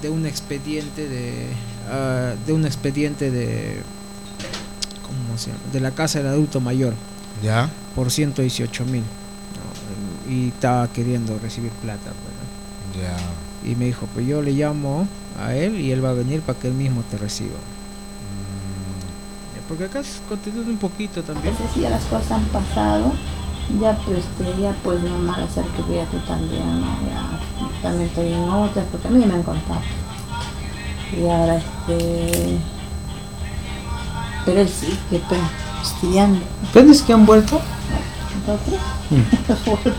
de un expediente de ¿cómo se llama? De la casa del adulto mayor Ya. por 118,000, ¿no? Y estaba queriendo recibir plata, pues, ¿no? Ya. Y me dijo, pues yo le llamo a él y él va a venir para que él mismo te reciba. Porque acá continúa un poquito también. Entonces ya las cosas han pasado, ya pues no mal hacer que vea tú también, ¿no? Ya también estoy en otras, porque a mí me han contado. Y ahora pero él sí, que pues, estudiando. ¿Ustedes que han vuelto? ¿Nosotros?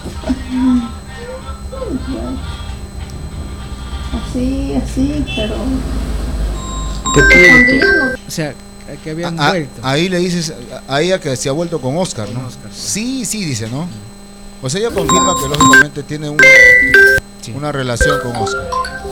Así, pero cuando ya no. O sea, que habían vuelto. Ahí le dices a ella que se ha vuelto con Oscar, ¿no? Con Oscar, pues. Sí, dice, ¿no? O sea, ella confirma que lógicamente tiene una relación con Oscar.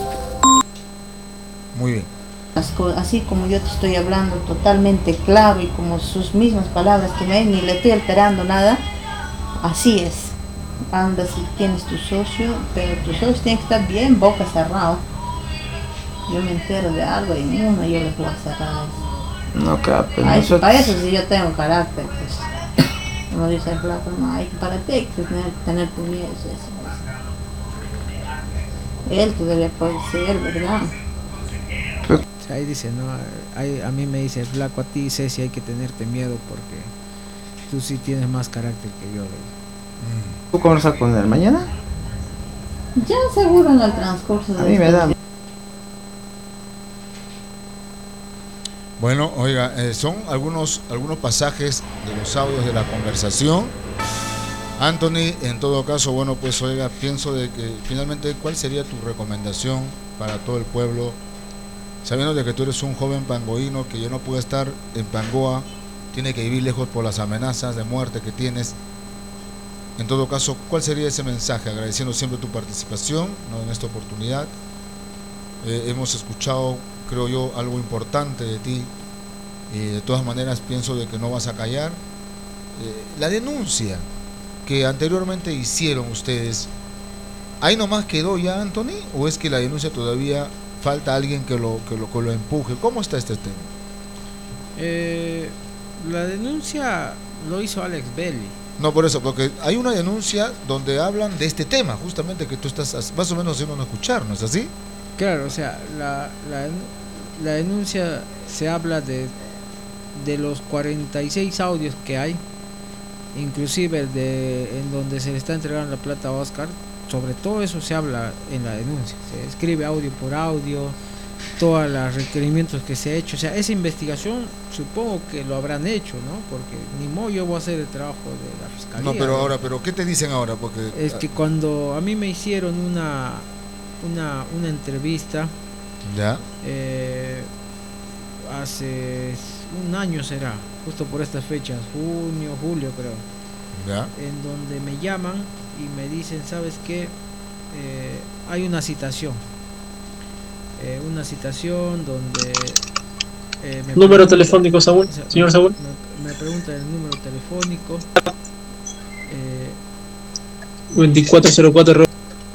Muy bien. Así como yo te estoy hablando totalmente claro y como sus mismas palabras que ni le estoy alterando nada, así es. Anda, si tienes tu socio, pero tu socio tiene que estar bien boca cerrado. Yo me entero de algo y yo les voy a cerrar eso. No, capaz. Para eso sí yo tengo carácter, pues. Como dice el flaco, no, para ti hay que tener tu miedo. Él todavía puede ser, ¿verdad? Ahí dice, no, a mí me dice el flaco, a ti Ceci hay que tenerte miedo porque tú sí tienes más carácter que yo. ¿Tú conversas con él mañana? Ya seguro en el transcurso de A mí me da. Bueno, oiga, son algunos pasajes de los audios de la conversación. Anthony, en todo caso, bueno, pues oiga, pienso de que finalmente, ¿cuál sería tu recomendación para todo el pueblo? Sabiendo de que tú eres un joven pangoíno que ya no puede estar en Pangoa, tiene que vivir lejos por las amenazas de muerte que tienes. En todo caso, ¿cuál sería ese mensaje? Agradeciendo siempre tu participación, ¿no?, en esta oportunidad. Hemos escuchado, creo yo, algo importante de ti. De todas maneras, pienso de que no vas a callar. La denuncia que anteriormente hicieron ustedes, ¿ahí nomás quedó ya, Anthony? ¿O es que la denuncia todavía falta alguien que lo empuje? ¿Cómo está este tema? La denuncia lo hizo Alex Belli. No, por eso, porque hay una denuncia donde hablan de este tema, justamente que tú estás más o menos haciéndonos escuchar, ¿no es así? Claro, o sea, la denuncia se habla de los 46 audios que hay, inclusive en donde se le está entregando la plata a Oscar. Sobre todo eso se habla en la denuncia, se escribe audio por audio, todos los requerimientos que se ha hecho. O sea, esa investigación supongo que lo habrán hecho, ¿no? Porque ni modo yo voy a hacer el trabajo de la fiscalía. No, pero ahora, ¿qué te dicen ahora? Porque es que cuando a mí me hicieron una entrevista, ya, hace un año será, justo por estas fechas, junio, julio creo, ya, en donde me llaman y me dicen, ¿sabes qué? Hay una citación donde Número telefónico, Saúl, o sea, señor Saúl. me pregunta el número telefónico, 2404.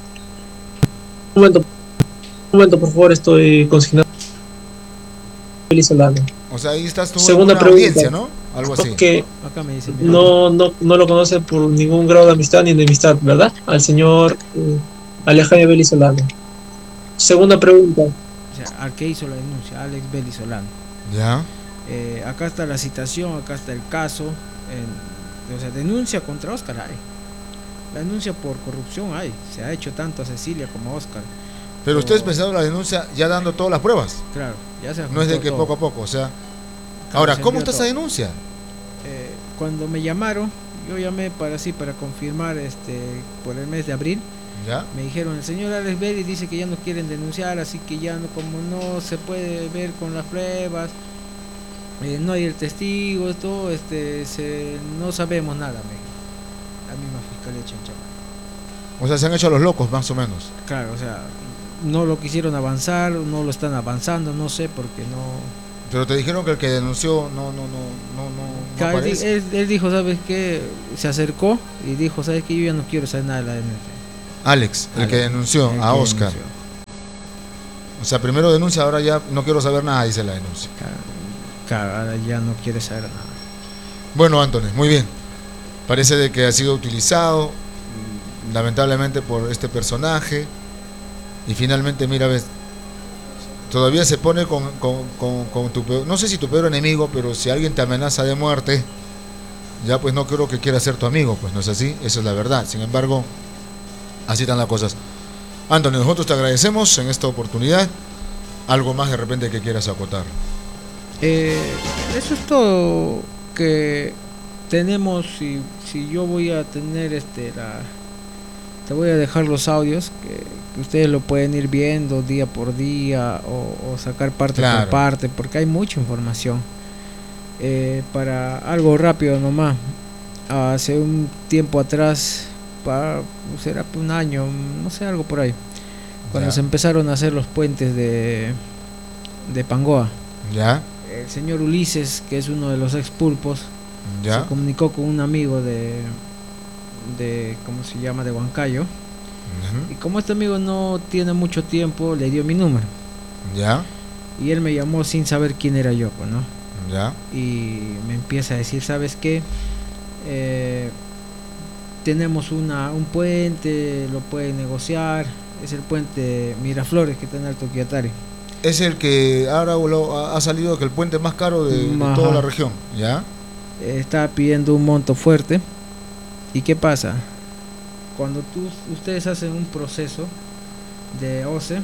Un momento, por favor, estoy consignando. Feliz Solano. o sea, ahí estás tú Segunda en una pregunta. audiencia, ¿no? Algo así. Que acá me dicen, no lo conoce por ningún grado de amistad ni de amistad, ¿verdad? Al señor Alejandro Belli Solano. Segunda pregunta. o sea, al que hizo la denuncia, Alex Belli Solano. Ya. Acá está la citación, acá está el caso, o sea, denuncia contra Oscar hay, la denuncia por corrupción hay, se ha hecho tanto a Cecilia como a Oscar. Pero ustedes pensaron la denuncia ya dando todas las pruebas. Claro, ya se No es de que todo. poco a poco, o sea. Claro, Ahora, se ¿cómo envió está esa todo. denuncia? Cuando me llamaron, yo llamé para confirmar por el mes de abril. Ya. Me dijeron, el señor Alex Belli dice que ya no quieren denunciar, así que ya no, como no se puede ver con las pruebas, no hay el testigo, todo, no sabemos nada, me dijo la misma fiscalía de Chanchama. O sea, se han hecho los locos, más o menos. Claro, o sea, no lo quisieron avanzar, no lo están avanzando, no sé, porque no. Pero te dijeron que el que denunció no Claro, aparece. él dijo, ¿sabes qué? Se acercó y dijo, ¿sabes qué? Yo ya no quiero saber nada de la denuncia. Alex, el que denunció a Oscar. O sea, primero denuncia, ahora ya no quiero saber nada, dice la denuncia. Claro, ahora ya no quiere saber nada. Bueno, Anthony, muy bien. Parece de que ha sido utilizado, lamentablemente, por este personaje. Y finalmente, mira, ves, todavía se pone con tu peor, no sé si tu peor enemigo, pero si alguien te amenaza de muerte, ya pues no creo que quiera ser tu amigo, pues no es así, esa es la verdad. Sin embargo, así están las cosas. Anthony, nosotros te agradecemos en esta oportunidad. Algo más de repente que quieras acotar. Eso es todo que tenemos. Si yo voy a tener te voy a dejar los audios que ustedes lo pueden ir viendo día por día o sacar parte por parte, porque hay mucha información. Para algo rápido nomás, hace un tiempo atrás, será un año, no sé, algo por ahí, cuando se empezaron a hacer los puentes de Pangoa, el señor Ulises, que es uno de los expulpos, se comunicó con un amigo de ¿cómo se llama?, de Huancayo. Y como este amigo no tiene mucho tiempo, le dio mi número. Y él me llamó sin saber quién era yo, pues, ¿no? Y me empieza a decir, ¿sabes qué? Tenemos un puente, lo pueden negociar. Es el puente Miraflores, que está en Alto Quiatari. Es el que ahora ha salido que el puente más caro de toda la región. Está pidiendo un monto fuerte. ¿Y qué pasa? Cuando ustedes hacen un proceso de OCE,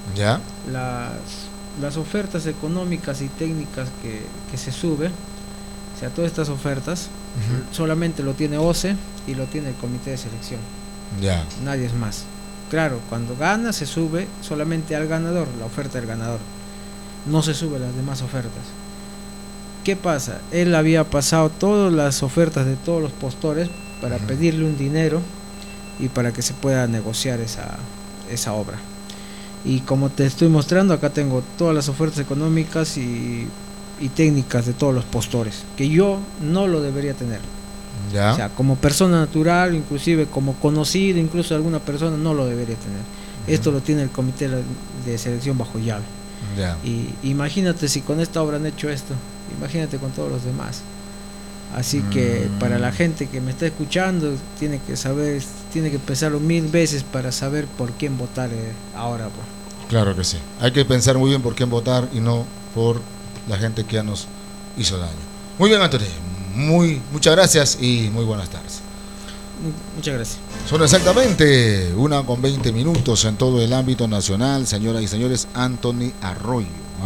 las ofertas económicas y técnicas que se sube, o sea, todas estas ofertas, solamente lo tiene OCE y lo tiene el comité de selección. Nadie es más. Claro, cuando gana se sube solamente al ganador, la oferta del ganador. No se sube las demás ofertas. ¿Qué pasa? Él había pasado todas las ofertas de todos los postores para pedirle un dinero y para que se pueda negociar esa obra. Y como te estoy mostrando, acá tengo todas las ofertas económicas y técnicas de todos los postores, que yo no lo debería tener. O sea, como persona natural, inclusive como conocido, incluso alguna persona, no lo debería tener. Esto lo tiene el comité de selección bajo llave. Y imagínate si con esta obra han hecho esto, imagínate con todos los demás. Así que para la gente que me está escuchando, tiene que saber, tiene que pensarlo 1000 veces para saber por quién votar ahora, pues. Claro que sí, hay que pensar muy bien por quién votar y no por la gente que ya nos hizo daño. Muy bien, Anthony, muchas gracias y muy buenas tardes. Muchas gracias. Son exactamente 1:20 en todo el ámbito nacional, señoras y señores. Anthony Arroyo,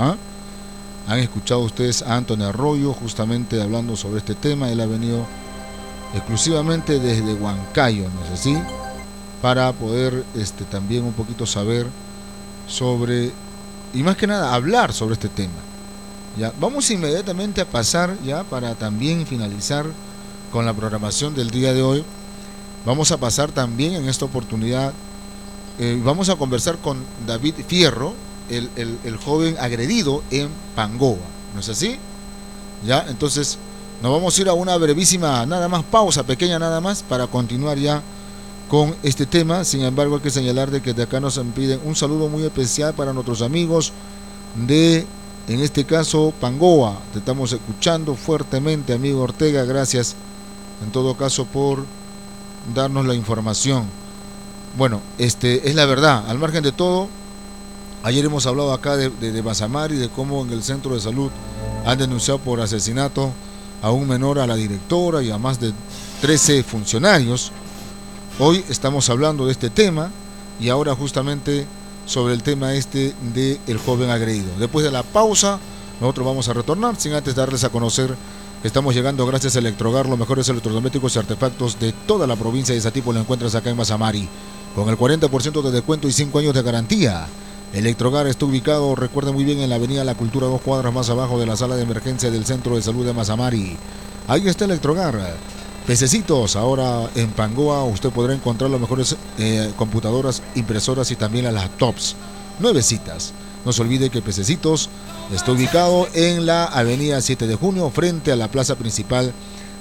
han escuchado ustedes a Anthony Arroyo justamente hablando sobre este tema. Él ha venido exclusivamente desde Huancayo, ¿no es así?, para poder también un poquito saber sobre, y más que nada hablar sobre este tema. Ya vamos inmediatamente a pasar, ya para también finalizar con la programación del día de hoy. Vamos a pasar también en esta oportunidad, vamos a conversar con David Fierro, el joven agredido en Pangoa, ¿no es así? Ya, entonces nos vamos a ir a una brevísima, nada más, pausa pequeña nada más, para continuar ya con este tema. Sin embargo, hay que señalar de que de acá nos piden un saludo muy especial para nuestros amigos de, en este caso, Pangoa. Te estamos escuchando fuertemente, amigo Ortega, gracias en todo caso por darnos la información. Bueno, es la verdad, al margen de todo. Ayer hemos hablado acá de Mazamari, de cómo en el centro de salud han denunciado por asesinato a un menor, a la directora y a más de 13 funcionarios. Hoy estamos hablando de este tema y ahora justamente sobre el tema de el joven agredido. Después de la pausa, nosotros vamos a retornar, sin antes darles a conocer que estamos llegando gracias a Electrogar, los mejores electrodomésticos y artefactos de toda la provincia de Satipo. Lo encuentras acá en Mazamari, con el 40% de descuento y 5 años de garantía. Electrogar está ubicado, recuerden muy bien, en la avenida La Cultura, 2 cuadras más abajo de la sala de emergencia del Centro de Salud de Mazamari. Ahí está Electrogar. Pececitos, ahora en Pangoa usted podrá encontrar las mejores computadoras, impresoras y también las laptops nuevecitas. No se olvide que Pececitos está ubicado en la avenida 7 de junio, frente a la plaza principal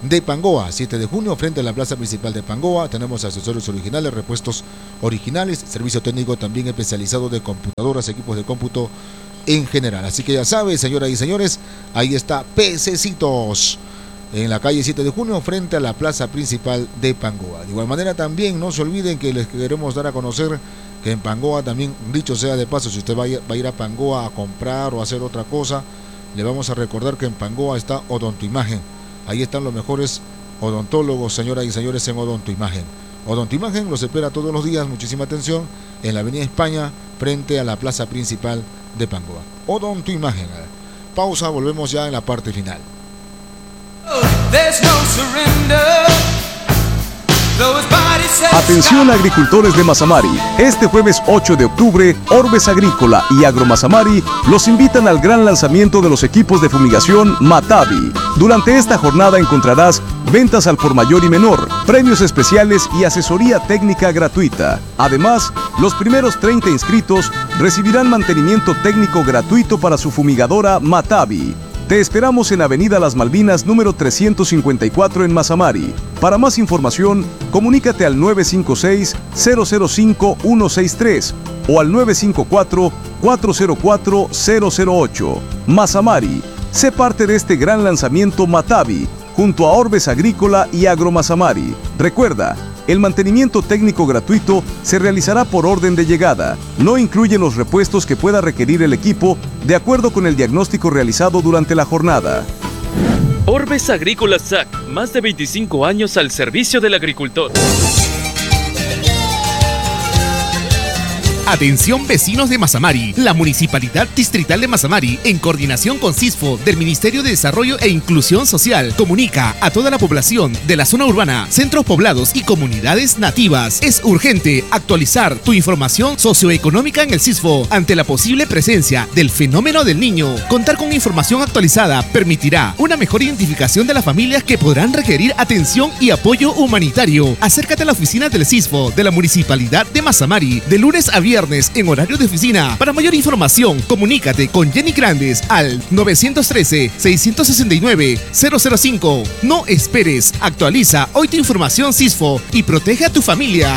de Pangoa, 7 de junio, frente a la plaza principal de Pangoa. Tenemos accesorios originales, repuestos originales, servicio técnico también especializado de computadoras, equipos de cómputo en general. Así que ya sabes, señoras y señores, ahí está Pececitos, en la calle 7 de junio, frente a la plaza principal de Pangoa. De igual manera también no se olviden que les queremos dar a conocer que en Pangoa también, dicho sea de paso, si usted va a ir a Pangoa a comprar o a hacer otra cosa, le vamos a recordar que en Pangoa está Odontoimagen. Ahí están los mejores odontólogos, señoras y señores, en Odontoimagen. Odontoimagen los espera todos los días, muchísima atención, en la avenida España, frente a la plaza principal de Pangoa. Odontoimagen. Pausa, volvemos ya en la parte final. Atención agricultores de Mazamari, este jueves 8 de octubre, Orbes Agrícola y Agromazamari los invitan al gran lanzamiento de los equipos de fumigación Matavi. Durante esta jornada encontrarás ventas al por mayor y menor, premios especiales y asesoría técnica gratuita. Además, los primeros 30 inscritos recibirán mantenimiento técnico gratuito para su fumigadora Matavi. Te esperamos en Avenida Las Malvinas, número 354 en Mazamari. Para más información, comunícate al 956-005-163 o al 954-404-008. Mazamari, sé parte de este gran lanzamiento Matavi, junto a Orbes Agrícola y Agromazamari. Recuerda, el mantenimiento técnico gratuito se realizará por orden de llegada. No incluye los repuestos que pueda requerir el equipo de acuerdo con el diagnóstico realizado durante la jornada. Orbes Agrícola SAC, más de 25 años al servicio del agricultor. Atención vecinos de Mazamari, la Municipalidad Distrital de Mazamari, en coordinación con CISFO del Ministerio de Desarrollo e Inclusión Social, comunica a toda la población de la zona urbana, centros poblados y comunidades nativas. Es urgente actualizar tu información socioeconómica en el CISFO ante la posible presencia del fenómeno del niño. Contar con información actualizada permitirá una mejor identificación de las familias que podrán requerir atención y apoyo humanitario. Acércate a la oficina del CISFO de la Municipalidad de Mazamari de lunes a viernes en horario de oficina. Para mayor información, comunícate con Jenny Grandes al 913-669-005. No esperes, actualiza hoy tu información CISFO y protege a tu familia.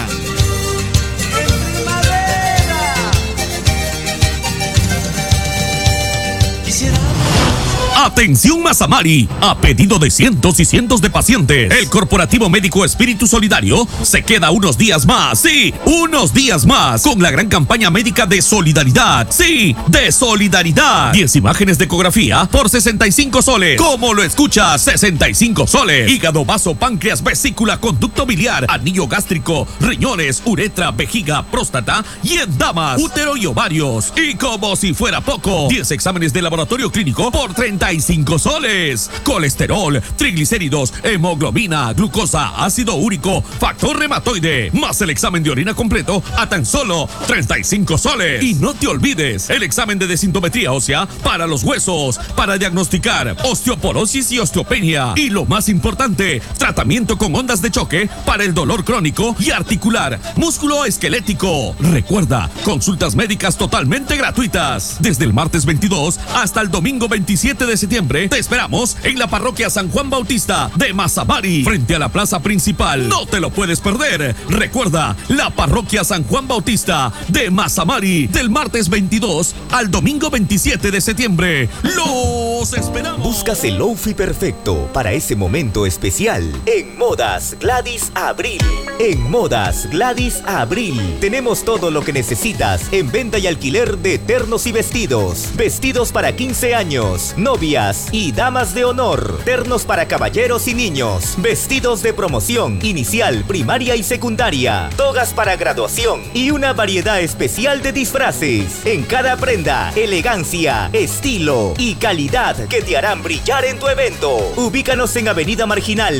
Atención Mazamari, a pedido de cientos y cientos de pacientes, el Corporativo Médico Espíritu Solidario se queda unos días más, sí, unos días más, con la gran campaña médica de solidaridad, sí, de solidaridad. 10 imágenes de ecografía por 65 soles, como lo escuchas, 65 soles. Hígado, vaso, páncreas, vesícula, conducto biliar, anillo gástrico, riñones, uretra, vejiga, próstata y en damas, útero y ovarios. Y como si fuera poco, 10 exámenes de laboratorio clínico por 35 soles. Colesterol, triglicéridos, hemoglobina, glucosa, ácido úrico, factor reumatoide, más el examen de orina completo a tan solo 35 soles. Y no te olvides, el examen de desintometría ósea para los huesos, para diagnosticar osteoporosis y osteopenia. Y lo más importante, tratamiento con ondas de choque para el dolor crónico y articular, músculo esquelético. Recuerda, consultas médicas totalmente gratuitas. Desde el martes 22 hasta el domingo 27 de septiembre, te esperamos en la parroquia San Juan Bautista de Mazamari, frente a la plaza principal. No te lo puedes perder. Recuerda, la parroquia San Juan Bautista de Mazamari, del martes 22 al domingo 27 de septiembre. ¡Los esperamos! Buscas el outfit perfecto para ese momento especial en Modas Gladys Abril. En Modas Gladys Abril tenemos todo lo que necesitas en venta y alquiler de ternos y vestidos. Vestidos para 15 años, novias y damas de honor, ternos para caballeros y niños, vestidos de promoción, inicial, primaria y secundaria, togas para graduación y una variedad especial de disfraces. En cada prenda, elegancia, estilo y calidad que te harán brillar en tu evento. Ubícanos en Avenida Marginal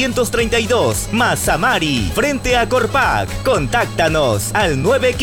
632, Mazamari, frente a Corpac. Contáctanos al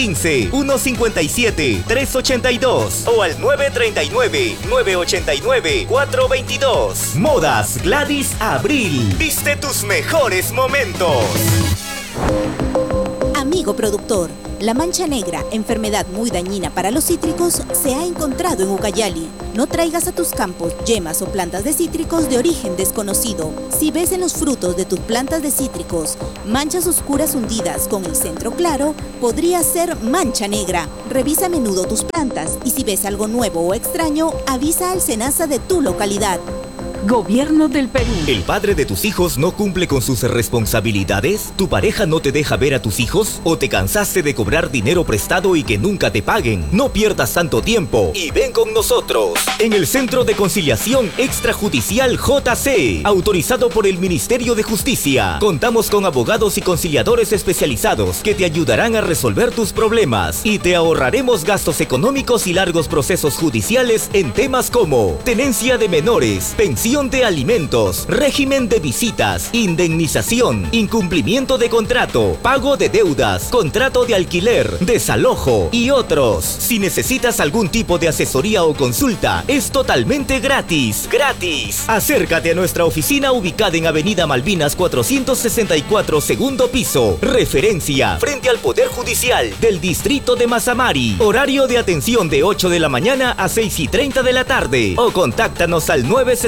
915-157-382 o al 939-989-422. Modas Gladys Abril. Viste tus mejores momentos. Amigo productor, La mancha negra, enfermedad muy dañina para los cítricos, se ha encontrado en Ucayali. No traigas a tus campos yemas o plantas de cítricos de origen desconocido. Si ves en los frutos de tus plantas de cítricos manchas oscuras hundidas con el centro claro, podría ser mancha negra. Revisa a menudo tus plantas y si ves algo nuevo o extraño, avisa al SENASA de tu localidad. Gobierno del Perú. ¿El padre de tus hijos no cumple con sus responsabilidades? ¿Tu pareja no te deja ver a tus hijos? ¿O te cansaste de cobrar dinero prestado y que nunca te paguen? No pierdas tanto tiempo y ven con nosotros. En el Centro de Conciliación Extrajudicial JC, autorizado por el Ministerio de Justicia. Contamos con abogados y conciliadores especializados que te ayudarán a resolver tus problemas y te ahorraremos gastos económicos y largos procesos judiciales en temas como tenencia de menores, pensión de alimentos, régimen de visitas, indemnización, incumplimiento de contrato, pago de deudas, contrato de alquiler, desalojo y otros. Si necesitas algún tipo de asesoría o consulta, es totalmente gratis. ¡Gratis! Acércate a nuestra oficina ubicada en Avenida Malvinas 464, segundo piso. Referencia, frente al Poder Judicial del Distrito de Mazamari. Horario de atención de 8 de la mañana a 6:30 de la tarde. O contáctanos al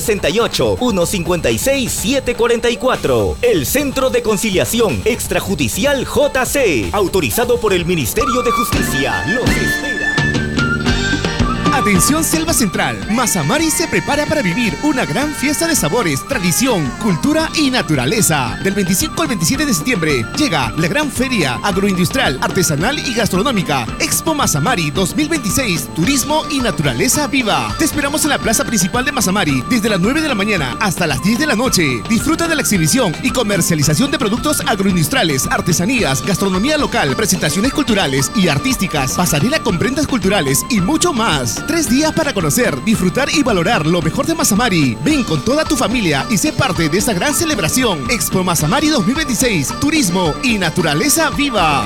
968-156-744. El Centro de Conciliación Extrajudicial JC, autorizado por el Ministerio de Justicia. Los espera. Atención Selva Central, Mazamari se prepara para vivir una gran fiesta de sabores, tradición, cultura y naturaleza. Del 25 al 27 de septiembre llega la gran feria agroindustrial, artesanal y gastronómica Expo Mazamari 2026, Turismo y Naturaleza Viva. Te esperamos en la plaza principal de Mazamari desde las 9 de la mañana hasta las 10 de la noche. Disfruta de la exhibición y comercialización de productos agroindustriales, artesanías, gastronomía local, presentaciones culturales y artísticas, pasarela con prendas culturales y mucho más. 3 días para conocer, disfrutar y valorar lo mejor de Mazamari. Ven con toda tu familia y sé parte de esta gran celebración. Expo Mazamari 2026, Turismo y Naturaleza Viva.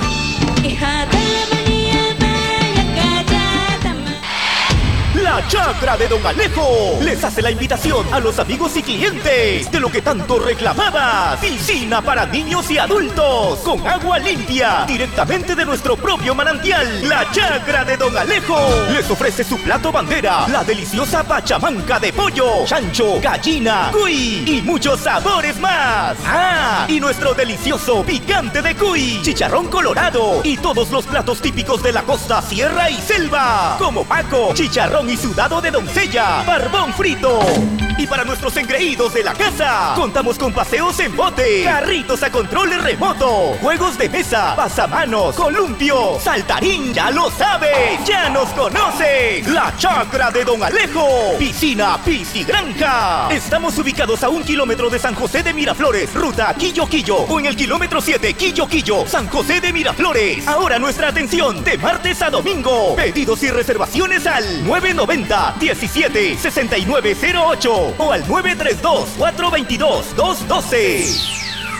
La Chacra de Don Alejo les hace la invitación a los amigos y clientes de lo que tanto reclamabas. Piscina para niños y adultos con agua limpia directamente de nuestro propio manantial. La Chacra de Don Alejo les ofrece su plato bandera, la deliciosa pachamanca de pollo, chancho, gallina, cuy y muchos sabores más. Y nuestro delicioso picante de cuy, chicharrón colorado y todos los platos típicos de la costa, sierra y selva, como paco, chicharrón y sudado de doncella, barbón frito. Y para nuestros engreídos de la casa, contamos con paseos en bote, carritos a control remoto, juegos de mesa, pasamanos, columpio, saltarín. Ya lo sabes, ya nos conoces. La Chacra de Don Alejo, piscina, piscigranja. Estamos ubicados a 1 kilómetro de San José de Miraflores, ruta Quillo, o en el kilómetro 7, Quillo, San José de Miraflores. Ahora nuestra atención de martes a domingo. Pedidos y reservaciones al 990-17-6908 o al 932-422-212.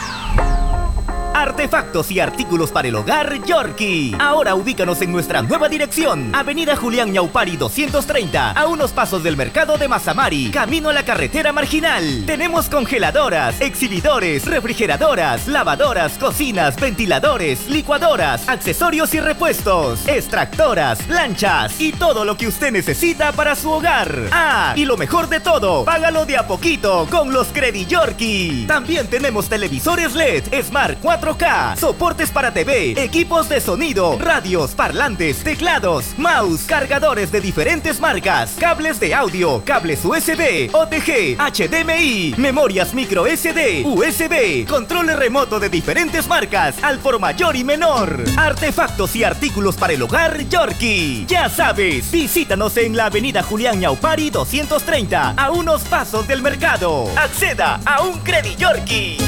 Artefactos y artículos para el hogar Yorkie. Ahora ubícanos en nuestra nueva dirección, Avenida Julián Ñaupari 230, a unos pasos del mercado de Mazamari, camino a la carretera marginal. Tenemos congeladoras, exhibidores, refrigeradoras, lavadoras, cocinas, ventiladores, licuadoras, accesorios y repuestos, extractoras, planchas y todo lo que usted necesita para su hogar. Y lo mejor de todo, págalo de a poquito con los Credit Yorkie. También tenemos televisores LED, Smart 4K, soportes para TV, equipos de sonido, radios, parlantes, teclados, mouse, cargadores de diferentes marcas, cables de audio, cables USB, OTG, HDMI, memorias micro SD, USB, control remoto de diferentes marcas, al por mayor y menor. Artefactos y artículos para el hogar Yorkie. Ya sabes, visítanos en la Avenida Julián Ñaupari 230, a unos pasos del mercado. Acceda a un Credit Yorkie.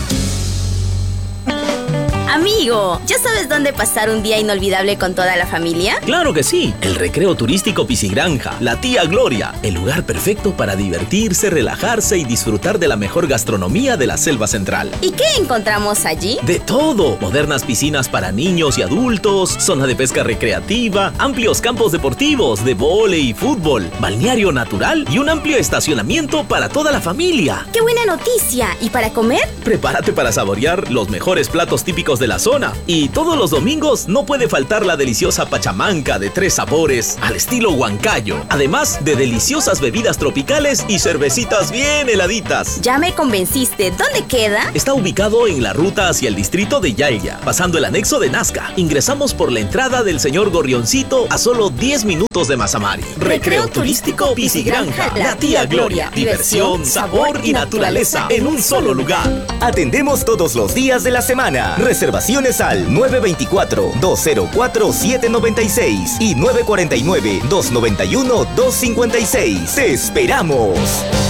Amigo, ¿ya sabes dónde pasar un día inolvidable con toda la familia? ¡Claro que sí! El recreo turístico Piscigranja, la Tía Gloria, el lugar perfecto para divertirse, relajarse y disfrutar de la mejor gastronomía de la Selva Central. ¿Y qué encontramos allí? ¡De todo! Modernas piscinas para niños y adultos, zona de pesca recreativa, amplios campos deportivos de vóley y fútbol, balneario natural y un amplio estacionamiento para toda la familia. ¡Qué buena noticia! ¿Y para comer? Prepárate para saborear los mejores platos típicos típicos de la zona. Y todos los domingos no puede faltar la deliciosa pachamanca de 3 sabores al estilo huancayo. Además de deliciosas bebidas tropicales y cervecitas bien heladitas. Ya me convenciste. ¿Dónde queda? Está ubicado en la ruta hacia el distrito de Yaya, pasando el anexo de Nazca. Ingresamos por la entrada del señor Gorrioncito a solo 10 minutos de Mazamari. Recreo turístico Piscigranja, la tía Gloria. Diversión, sabor y naturaleza en un solo lugar. Atendemos todos los días de la semana. Reservaciones al 924-204-796 y 949-291-256. ¡Te esperamos!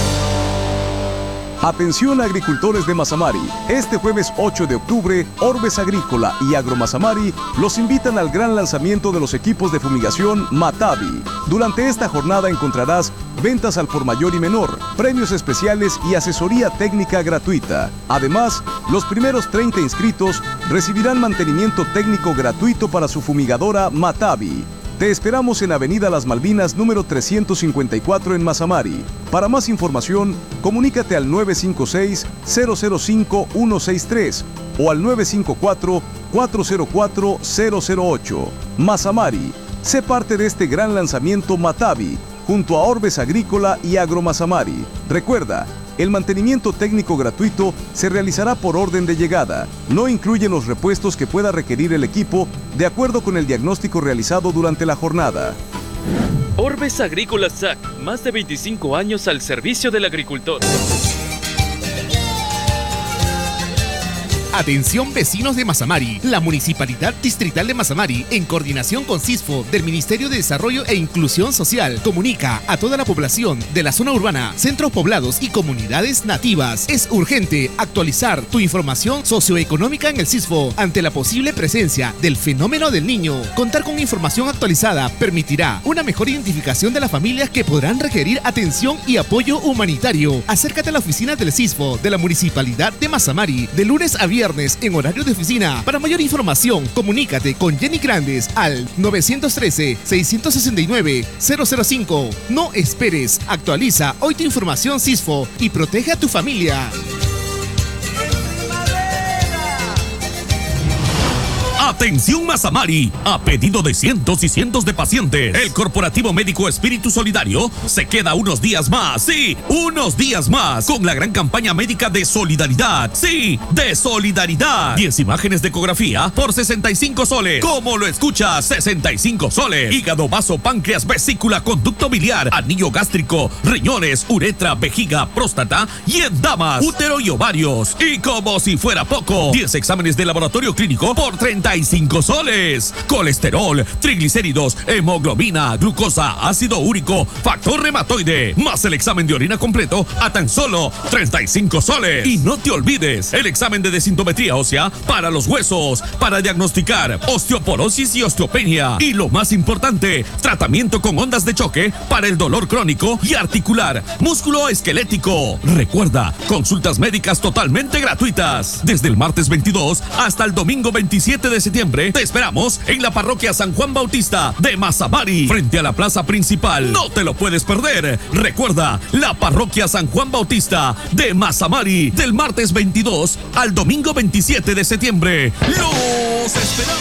Atención agricultores de Mazamari, este jueves 8 de octubre, Orbes Agrícola y Agromazamari los invitan al gran lanzamiento de los equipos de fumigación Matavi. Durante esta jornada encontrarás ventas al por mayor y menor, premios especiales y asesoría técnica gratuita. Además, los primeros 30 inscritos recibirán mantenimiento técnico gratuito para su fumigadora Matavi. Te esperamos en Avenida Las Malvinas, número 354 en Mazamari. Para más información, comunícate al 956-005-163 o al 954-404-008. Mazamari, sé parte de este gran lanzamiento Matavi, junto a Orbes Agrícola y Agromazamari. Recuerda, el mantenimiento técnico gratuito se realizará por orden de llegada. No incluyen los repuestos que pueda requerir el equipo de acuerdo con el diagnóstico realizado durante la jornada. Orbes Agrícola SAC, más de 25 años al servicio del agricultor. Atención vecinos de Mazamari, la Municipalidad Distrital de Mazamari, en coordinación con CISFO del Ministerio de Desarrollo e Inclusión Social, comunica a toda la población de la zona urbana, centros poblados y comunidades nativas. Es urgente actualizar tu información socioeconómica en el CISFO ante la posible presencia del fenómeno del niño. Contar con información actualizada permitirá una mejor identificación de las familias que podrán requerir atención y apoyo humanitario. Acércate a la oficina del CISFO de la Municipalidad de Mazamari de lunes a viernes en horario de oficina. Para mayor información, comunícate con Jenny Grandes al 913-669-005. No esperes, actualiza hoy tu información CISFO y protege a tu familia. Atención Mazamari, a pedido de cientos y cientos de pacientes, el Corporativo Médico Espíritu Solidario se queda unos días más, sí, unos días más, con la gran campaña médica de solidaridad, sí, de solidaridad. 10 imágenes de ecografía por 65 soles, como lo escuchas, 65 soles. Hígado, vaso, páncreas, vesícula, conducto biliar, anillo gástrico, riñones, uretra, vejiga, próstata y en damas, útero y ovarios. Y como si fuera poco, 10 exámenes de laboratorio clínico por 35 soles. Colesterol, triglicéridos, hemoglobina, glucosa, ácido úrico, factor reumatoide, más el examen de orina completo a tan solo 35 soles. Y no te olvides, el examen de desintometría ósea para los huesos, para diagnosticar osteoporosis y osteopenia. Y lo más importante, tratamiento con ondas de choque para el dolor crónico y articular, músculo esquelético. Recuerda, consultas médicas totalmente gratuitas. Desde el martes 22 hasta el domingo 27 de septiembre, te esperamos en la parroquia San Juan Bautista de Mazamari, frente a la plaza principal. No te lo puedes perder. Recuerda, la parroquia San Juan Bautista de Mazamari, del martes 22 al domingo 27 de septiembre. ¡Los esperamos!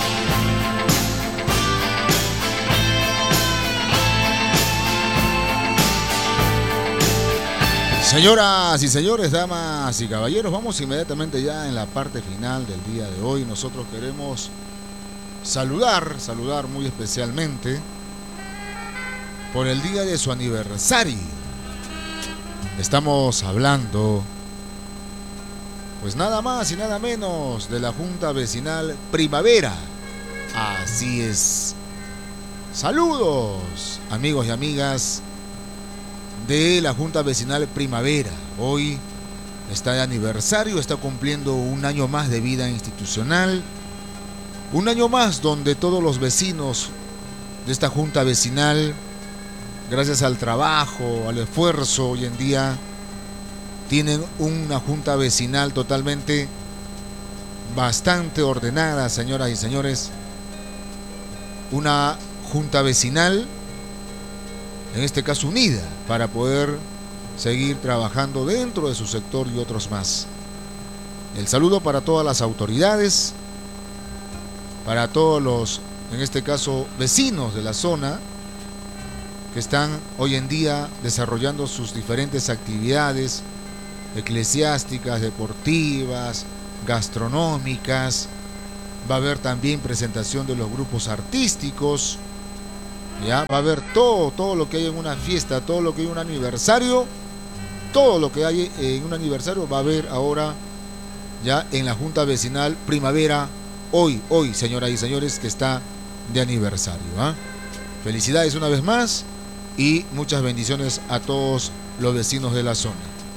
Señoras y señores, damas y caballeros, vamos inmediatamente ya en la parte final del día de hoy. Nosotros queremos saludar muy especialmente por el día de su aniversario. Estamos hablando, pues nada más y nada menos, de la Junta Vecinal Primavera. Así es. Saludos, amigos y amigas de la Junta Vecinal Primavera. Hoy está de aniversario, está cumpliendo un año más de vida institucional, un año más donde todos los vecinos de esta Junta Vecinal, gracias al trabajo, al esfuerzo, hoy en día tienen una Junta Vecinal totalmente bastante ordenada, señoras y señores. Una Junta Vecinal, en este caso unida, para poder seguir trabajando dentro de su sector y otros más. El saludo para todas las autoridades, para todos los, en este caso, vecinos de la zona que están hoy en día desarrollando sus diferentes actividades eclesiásticas, deportivas, gastronómicas. Va a haber también presentación de los grupos artísticos, ya va a haber todo lo que hay en una fiesta, todo lo que hay en un aniversario, todo lo que hay en un aniversario va a haber ahora ya en la Junta Vecinal Primavera, hoy, señoras y señores, que está de aniversario, ¿eh? Felicidades una vez más y muchas bendiciones a todos los vecinos de la zona.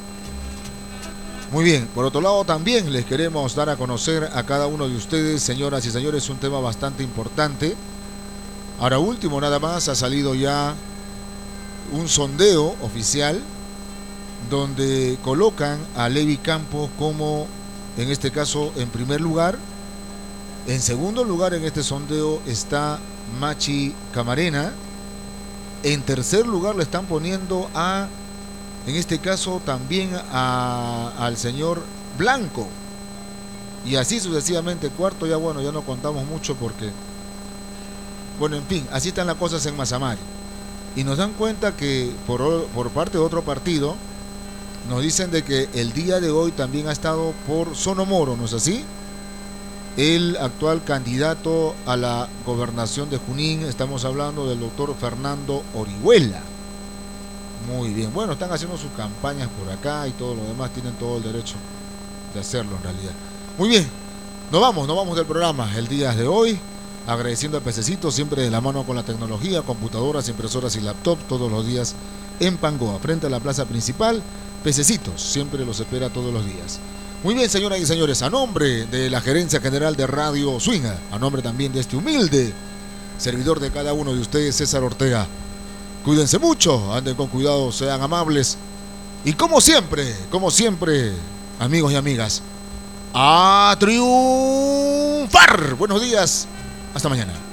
Muy bien, por otro lado también les queremos dar a conocer a cada uno de ustedes, señoras y señores, un tema bastante importante. Ahora último, nada más, ha salido ya un sondeo oficial donde colocan a Levi Campos como, en este caso, en primer lugar. En segundo lugar en este sondeo está Machi Camarena. En tercer lugar le están poniendo a, en este caso también al señor Blanco. Y así sucesivamente. Cuarto ya bueno, ya no contamos mucho porque, bueno, en fin, así están las cosas en Mazamari. Y nos dan cuenta que por parte de otro partido, nos dicen de que el día de hoy también ha estado por Sonomoro, ¿no es así? El actual candidato a la gobernación de Junín, estamos hablando del doctor Fernando Orihuela. Muy bien, bueno, están haciendo sus campañas por acá y todo lo demás, tienen todo el derecho de hacerlo en realidad. Muy bien, nos vamos del programa el día de hoy, agradeciendo a Pececito, siempre de la mano con la tecnología, computadoras, impresoras y laptop, todos los días en Pangoa, frente a la plaza principal. Pececitos, siempre los espera todos los días. Muy bien, señoras y señores, a nombre de la Gerencia General de Radio Swinga, a nombre también de este humilde servidor de cada uno de ustedes, César Ortega, cuídense mucho, anden con cuidado, sean amables y como siempre, amigos y amigas, a triunfar. Buenos días, hasta mañana.